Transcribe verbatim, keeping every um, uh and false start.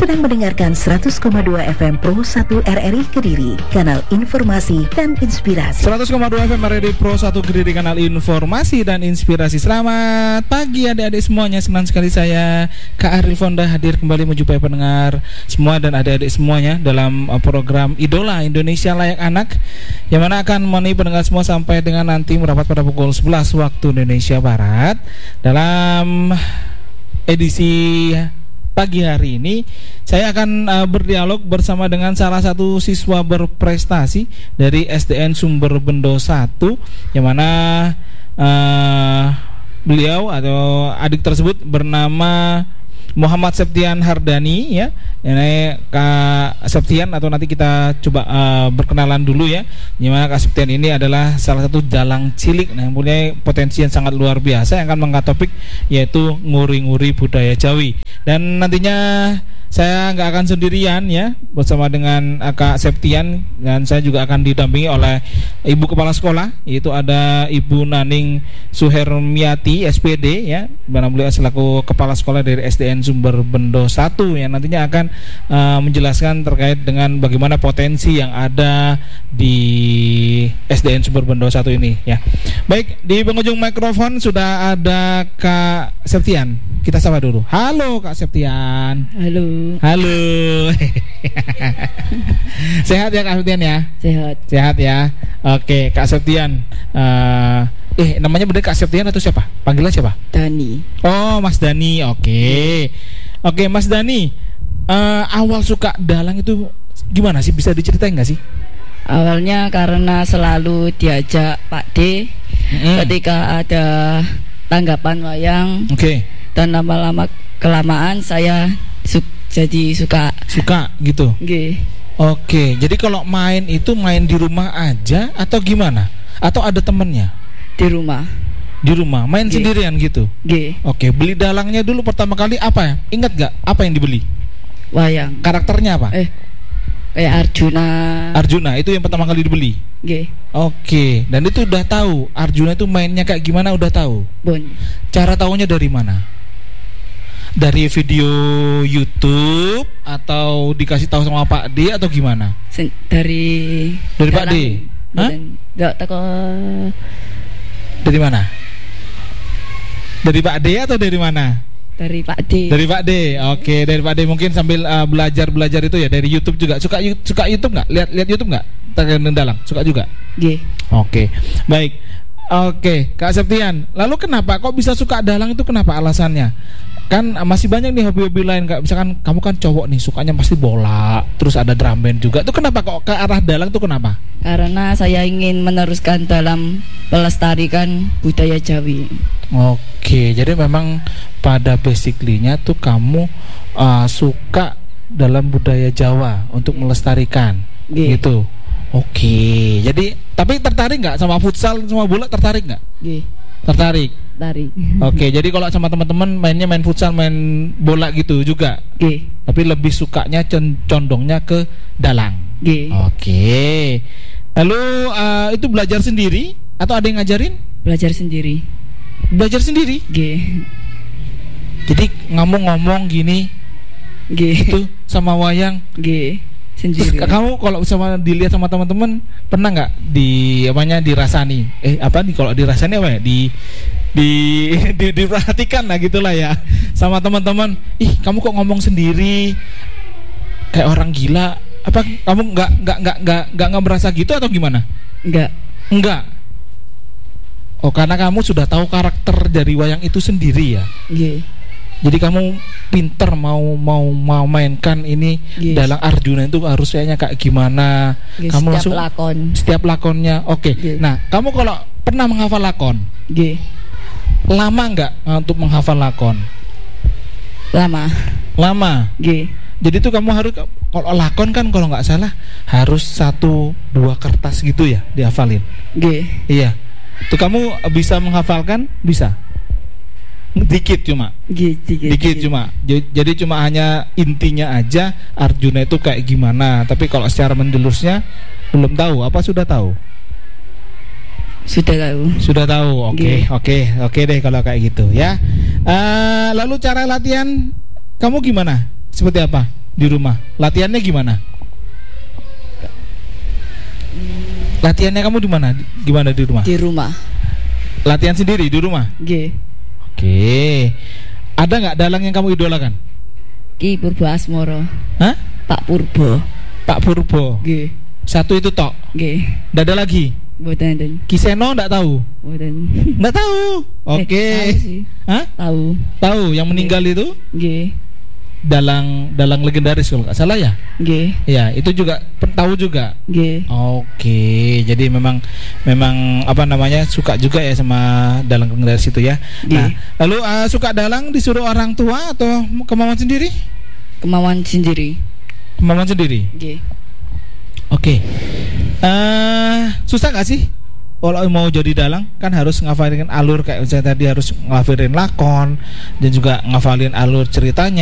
sedang mendengarkan seratus koma dua F M Pro satu R R I Kediri, kanal informasi dan inspirasi. seratus koma dua F M R R I Pro satu Kediri, kanal informasi dan inspirasi. Selamat pagi adik-adik semuanya. Senang sekali saya Kak Ariel Fonda hadir kembali menjumpai pendengar semua dan adik-adik semuanya dalam program Idola Indonesia Layak Anak, yang mana akan menemani pendengar semua sampai dengan nanti merapat pada pukul sebelas waktu Indonesia Barat. Dalam edisi pagi hari ini saya akan uh, berdialog bersama dengan salah satu siswa berprestasi dari S D N Sumber Bendo satu, yang mana uh, beliau atau adik tersebut bernama Muhammad Septian Hardani, ya. Ini Kak Septian, atau nanti kita coba uh, berkenalan dulu ya. Dimana Kak Septian ini adalah salah satu dalang cilik, nah, yang punya potensi yang sangat luar biasa, yang akan mengangkat topik yaitu nguri-nguri budaya Jawi. Dan nantinya saya nggak akan sendirian ya, bersama dengan Kak Septian, dan saya juga akan didampingi oleh Ibu Kepala Sekolah, yaitu ada Ibu Naning Suhermiati S P D, ya, mana beliau selaku Kepala Sekolah dari S D N Sumber Bendo satu, yang nantinya akan uh, menjelaskan terkait dengan bagaimana potensi yang ada di S D N Sumber Bendo satu ini, ya. Baik, di penghujung mikrofon sudah ada Kak Septian. Kita sapa dulu. Halo Kak Septian. Halo. Halo. Sehat ya Kak Septian ya? Sehat. Sehat ya. Oke, Kak Septian. Uh, eh namanya benar Kak Septian atau siapa? Panggilan siapa? Dani. Oh, Mas Dani. Oke. Oke, Mas Dani. Uh, awal suka dalang itu gimana sih? Bisa diceritain nggak sih? Awalnya karena selalu diajak Pak D mm. ketika ada tanggapan wayang. Oke. Okay. Dan lama-lama kelamaan saya su- jadi suka. Suka gitu. Nggih. Oke, jadi kalau main itu main di rumah aja atau gimana? Atau ada temennya? Di rumah. Di rumah, main G. sendirian gitu? G. Oke, beli dalangnya dulu pertama kali apa ya? Ingat gak apa yang dibeli? Wayang. Karakternya apa? Eh, kayak Arjuna. Arjuna, itu yang pertama kali dibeli? G. Oke, dan itu udah tahu Arjuna itu mainnya kayak gimana, udah tahu? Bon. Cara taunya dari mana? Dari video YouTube atau dikasih tahu sama Pak D atau gimana? Sen- dari dari Pak D. Hah? Enggak teko. Dari mana? Dari Pak D atau dari mana? Dari Pak D. Dari Pak D. Oke, dari Pak D mungkin sambil uh, belajar-belajar itu ya, dari YouTube juga. Suka suka YouTube enggak? Lihat lihat YouTube enggak? Tarian dalang. Suka juga? Nggih. Oke. Baik. Oke, Kak Septian. Lalu kenapa kok bisa suka dalang itu, kenapa alasannya? Kan masih banyak nih hobi-hobi lain, Kak. Misalkan kamu kan cowok nih, sukanya pasti bola, terus ada drum band juga. Itu kenapa kok ke arah dalang tuh kenapa? Karena saya ingin meneruskan dalam melestarikan budaya Jawi. Oke, jadi memang pada basically-nya tuh kamu uh, suka dalam budaya Jawa untuk melestarikan. G. Gitu. Oke, jadi tapi tertarik nggak sama futsal, sama bola, tertarik nggak? G. Tertarik. Tarik. Oke, jadi kalau sama teman-teman mainnya main futsal, main bola gitu juga. G. Tapi lebih sukanya condongnya ke dalang. G. Oke. Lalu uh, itu belajar sendiri atau ada yang ngajarin? Belajar sendiri. Belajar sendiri? G. Jadi ngomong-ngomong gini. G. Itu sama wayang. G. Sendiri. Terus, kamu kalau sama dilihat sama teman-teman, pernah nggak di apanya dirasani? Eh apa nih kalau dirasani apa ya? Di di, di diperhatikan lah gitulah ya sama teman-teman. Ih, kamu kok ngomong sendiri kayak orang gila? Apa kamu nggak nggak nggak nggak nggak nggak merasa gitu atau gimana? Enggak. Enggak. Oh, karena kamu sudah tahu karakter dari wayang itu sendiri ya. Iya. Jadi kamu pinter mau mau mau mainkan ini, yes. Dalang Arjuna itu harus kayaknya kayak gimana? Yes, kamu setiap langsung lakon. Setiap lakonnya, oke. Okay. Yes. Nah, kamu kalau pernah menghafal lakon, yes. Lama nggak untuk menghafal lakon? Lama. Lama. Yes. Jadi tuh kamu harus, kalau lakon kan kalau nggak salah harus satu dua kertas gitu ya dihafalin. Yes. Iya. Tuh kamu bisa menghafalkan? Bisa. Dikit cuma Dikit, dikit, dikit cuma jadi cuma hanya intinya aja Arjuna itu kayak gimana, tapi kalau secara menjelusnya belum tahu. Apa sudah tahu? Sudah tahu. Sudah tahu. Oke, okay, oke, okay, oke okay deh kalau kayak gitu ya. Uh, lalu cara latihan kamu gimana? Seperti apa? Di rumah. Latihannya gimana? Latihannya kamu di mana? Gimana di rumah? Di rumah. Latihan sendiri di rumah? Nggih. Oke. Ada nggak dalang yang kamu idolakan? Ki Purbo Asmoro. Hah? Pak Purbo. Pak Purbo. Nggih. Satu itu tok. Nggih. Nggak ada lagi? Mboten ten. Kiseno nggak tahu? Mboten. Nggak tahu. Oke. Eh, tahu sih. Hah? Tahu. Tahu yang meninggal itu? Nggih. Dalang dalang legendaris kalau nggak salah ya? Nggih. Ya, itu juga pen- tahu juga. Nggih. Oke, jadi memang memang apa namanya suka juga ya sama dalang legendaris itu ya. Nah, lalu uh, suka dalang disuruh orang tua atau kemauan sendiri? Kemauan sendiri. Kemauan sendiri. Nggih. Oke. Eh, susah nggak sih? Kalau mau jadi dalang kan harus ngafalin alur kayak saya tadi harus ngafalin lakon dan juga ngafalin alur ceritanya.